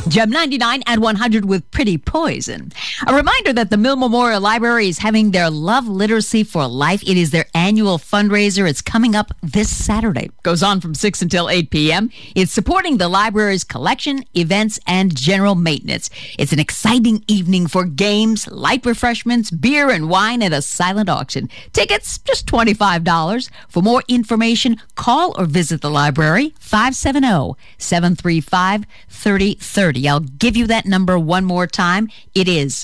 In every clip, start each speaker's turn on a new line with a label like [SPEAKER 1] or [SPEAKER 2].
[SPEAKER 1] Gem 99 and 100 with Pretty Poison. A reminder that the Mill Memorial Library is having their Love Literacy for Life. It is their annual fundraiser. It's coming up this Saturday. Goes on from 6 until 8 p.m. It's supporting the library's collection, events, and general maintenance. It's an exciting evening for games, light refreshments, beer and wine, and a silent auction. Tickets, just $25. For more information, call or visit the library, 570-735-3030. I'll give you that number one more time. It is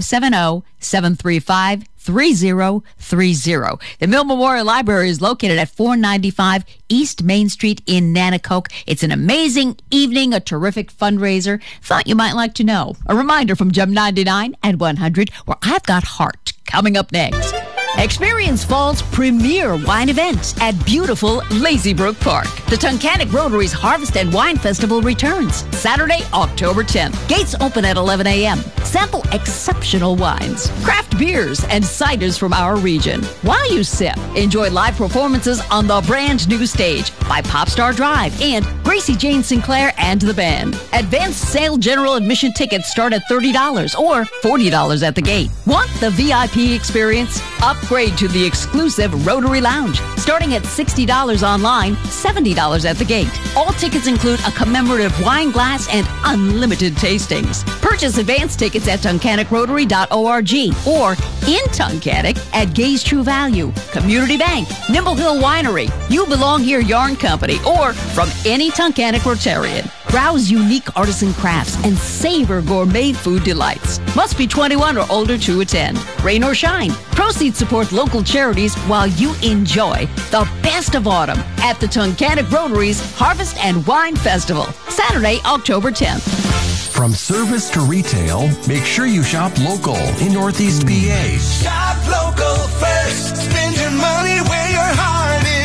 [SPEAKER 1] 570-735-3030. The Mill Memorial Library is located at 495 East Main Street in Nanticoke. It's an amazing evening, a terrific fundraiser. Thought you might like to know. A reminder from Gem 99 and 100, where I've got Heart coming up next. Experience fall's premier wine event at beautiful Lazy Brook Park. The Tunkhannock Rotary's Harvest and Wine Festival returns Saturday, October 10th. Gates open at 11 a.m. Sample exceptional wines, craft beers, and ciders from our region. While you sip, enjoy live performances on the brand new stage by Popstar Drive and Gracie Jane Sinclair and the band. Advanced sale general admission tickets start at $30 or $40 at the gate. Want the VIP experience? Upgrade to the exclusive Rotary Lounge, starting at $60 online, $70 at the gate. All tickets include a commemorative wine glass and unlimited tastings. Purchase advance tickets at tunkhanockrotary.org or in Tunkhannock at Gay's True Value, Community Bank, Nimble Hill Winery, You Belong Here Yarn Company, or from any Tunkhannock Rotarian. Browse unique artisan crafts and savor gourmet food delights. Must be 21 or older to attend. Rain or shine, proceeds support local charities while you enjoy the best of autumn at the Tunkhannock Rotary's Harvest and Wine Festival, Saturday, October 10th.
[SPEAKER 2] From service to retail, make sure you shop local in Northeast PA.
[SPEAKER 3] Shop local first. Spend your money where your heart is.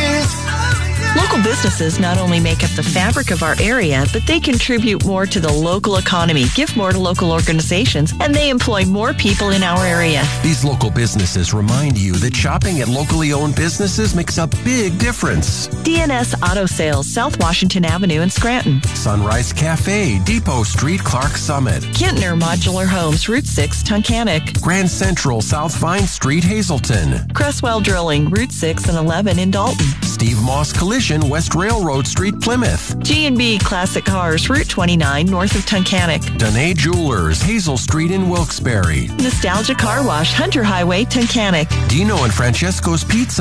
[SPEAKER 4] Local businesses not only make up the fabric of our area, but they contribute more to the local economy, give more to local organizations, and they employ more people in our area.
[SPEAKER 2] These local businesses remind you that shopping at locally owned businesses makes a big difference.
[SPEAKER 4] DNS Auto Sales, South Washington Avenue in Scranton.
[SPEAKER 2] Sunrise Cafe, Depot Street, Clark Summit.
[SPEAKER 4] Kintner Modular Homes, Route 6, Tunkhannock.
[SPEAKER 2] Grand Central, South Vine Street, Hazelton.
[SPEAKER 4] Cresswell Drilling, Route 6 and 11 in Dalton.
[SPEAKER 2] Steve Moss Collision, West Railroad Street, Plymouth.
[SPEAKER 4] G&B Classic Cars, Route 29, north of Tunkhannock.
[SPEAKER 2] Danae Jewelers, Hazel Street in Wilkes-Barre.
[SPEAKER 4] Nostalgia Car Wash, Hunter Highway, Tunkhannock.
[SPEAKER 2] Dino and Francesco's Pizza,